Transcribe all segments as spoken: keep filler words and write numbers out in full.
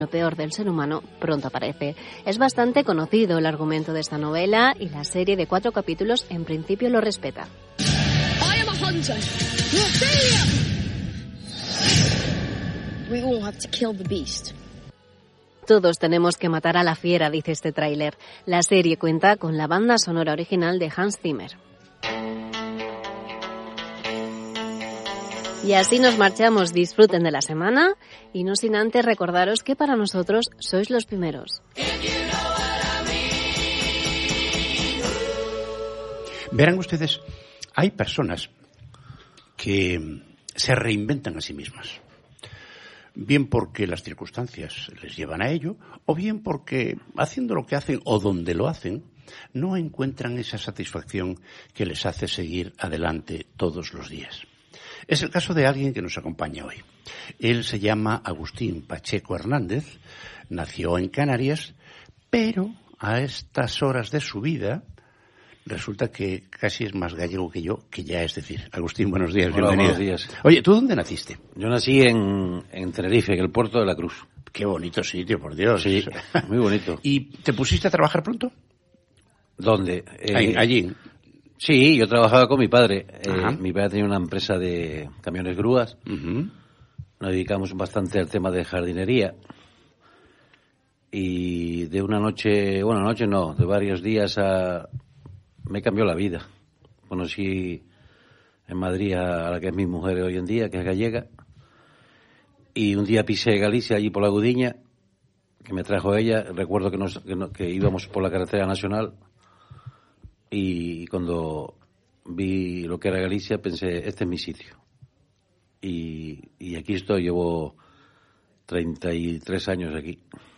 Lo peor del ser humano pronto aparece. Es bastante conocido el argumento de esta novela y la serie de cuatro capítulos en principio lo respeta. I am a hunter. You're a failure. We all have to kill the beast. Todos tenemos que matar a la fiera, dice este tráiler. La serie cuenta con la banda sonora original de Hans Zimmer. Y así nos marchamos. Disfruten de la semana y no sin antes recordaros que para nosotros sois los primeros. Verán ustedes, hay personas que se reinventan a sí mismas. Bien porque las circunstancias les llevan a ello, o bien porque haciendo lo que hacen o donde lo hacen, no encuentran esa satisfacción que les hace seguir adelante todos los días. Es el caso de alguien que nos acompaña hoy. Él se llama Agustín Pacheco Hernández, nació en Canarias, pero a estas horas de su vida resulta que casi es más gallego que yo, que ya es decir. Agustín, buenos días, Hola, bienvenido. buenos días. Oye, ¿tú dónde naciste? Yo nací en, en Tenerife, en el puerto de la Cruz. Qué bonito sitio, por Dios. Sí, muy bonito. ¿Y te pusiste a trabajar pronto? ¿Dónde? Eh, Ahí, allí. Sí, yo trabajaba con mi padre. Ajá. Eh, mi padre tenía una empresa de camiones grúas. Uh-huh. Nos dedicamos bastante al tema de jardinería. Y de una noche, bueno, noche no, de varios días a... me cambió la vida. Conocí en Madrid a la que es mi mujer hoy en día, que es gallega. Y un día pisé Galicia, allí por la Gudiña, que me trajo ella. Recuerdo que, nos, que, no, que íbamos por la carretera nacional. Y cuando vi lo que era Galicia, pensé, este es mi sitio. Y, y aquí estoy, llevo treinta y tres años aquí.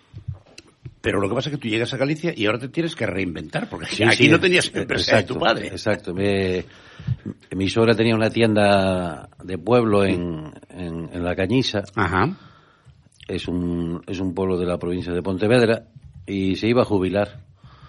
Pero lo que pasa es que tú llegas a Galicia y ahora te tienes que reinventar, porque Sí, aquí sí, no tenías empresa de tu exacto, padre. Exacto. Me, mi suegra tenía una tienda de pueblo en, en, en La Cañiza. Ajá. Es un, es un pueblo de la provincia de Pontevedra y se iba a jubilar.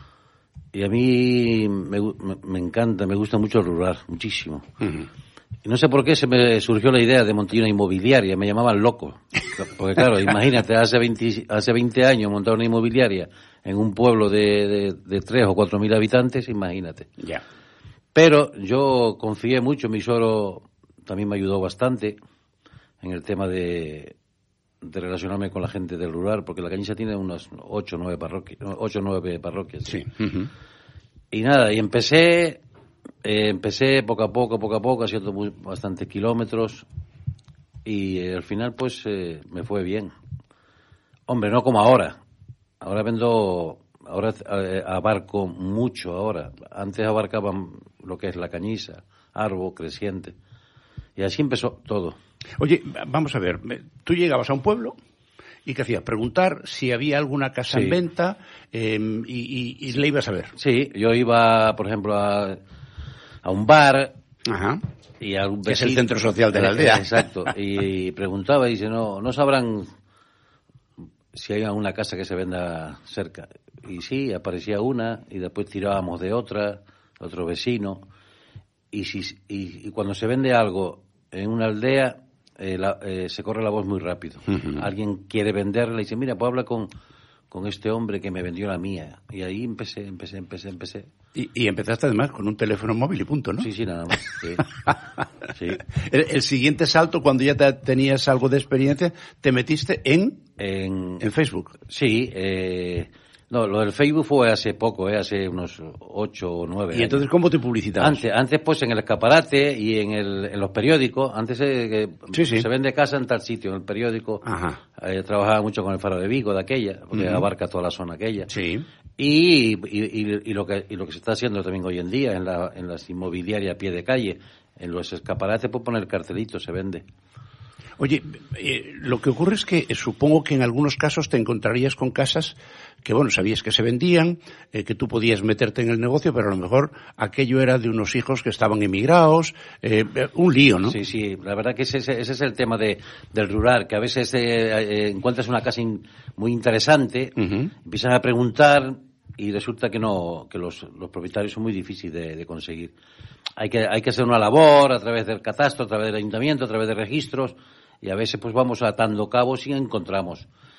Y a mí me, me encanta, me gusta mucho el rural, muchísimo. Uh-huh. Y no sé por qué se me surgió la idea de montar una inmobiliaria, me llamaban loco. Porque claro, imagínate, hace veinte, hace veinte años montar una inmobiliaria en un pueblo de, de, de tres o cuatro mil habitantes, imagínate. Ya. Yeah. Pero yo confié mucho, mi suegro también me ayudó bastante en el tema de, de relacionarme con la gente del rural, porque La Cañiza tiene unas ocho o nueve parroquias, ocho o nueve parroquias. Sí. Uh-huh. Y nada, y empecé, eh, empecé poco a poco, poco a poco, haciendo muy, bastantes kilómetros, y eh, al final pues eh, me fue bien. Hombre, no como ahora. Ahora vendo, ahora eh, abarco mucho ahora. Antes abarcaban lo que es La Cañiza, Arbo, Creciente. Y así empezó todo. Oye, vamos a ver, tú llegabas a un pueblo y ¿qué hacías? Preguntar si había alguna casa Sí. en venta eh, y, y, y le ibas a ver. Sí, yo iba, por ejemplo, a, a un bar. Ajá. Y a un Que es el vecino, centro social de la aldea. Exacto. Y preguntaba y dice, no, no sabrán si hay alguna casa que se venda cerca. Y sí, aparecía una y después tirábamos de otra, otro vecino. Y, si, y, y cuando se vende algo en una aldea, eh, la, eh, se corre la voz muy rápido. Uh-huh. Alguien quiere venderla y dice, mira, pues habla con, con este hombre que me vendió la mía. Y ahí empecé, empecé, empecé, empecé. Y, y empezaste además con un teléfono móvil y punto, ¿no? Sí, sí, nada más. Sí. Sí. El, el siguiente salto, cuando ya te, tenías algo de experiencia, te metiste en, en, en Facebook. Sí, eh, no, lo del Facebook fue hace poco, eh, hace unos ocho o nueve ¿Y años. Entonces cómo te publicitabas? Antes, antes pues en el escaparate y en, el, en los periódicos. Antes eh, sí, sí. se vende casa en tal sitio, en el periódico. Ajá. Eh, trabajaba mucho con el Faro de Vigo, de aquella, porque uh-huh. abarca toda la zona aquella. Sí. Y, y, y, y, lo que, y lo que se está haciendo también hoy en día en, la, en las inmobiliarias a pie de calle, en los escaparates, pues poner cartelito, se vende. Oye, eh, lo que ocurre es que eh, supongo que en algunos casos te encontrarías con casas que, bueno, sabías que se vendían, eh, que tú podías meterte en el negocio, pero a lo mejor aquello era de unos hijos que estaban emigrados, eh, un lío, ¿no? Sí, sí, la verdad que ese, ese es el tema de, del rural, que a veces eh, eh, encuentras una casa in, muy interesante, uh-huh. empiezas a preguntar y resulta que no, que los, los propietarios son muy difíciles de, de conseguir. Hay que, hay que hacer una labor a través del catastro, a través del ayuntamiento, a través de registros, y a veces pues vamos atando cabos y encontramos.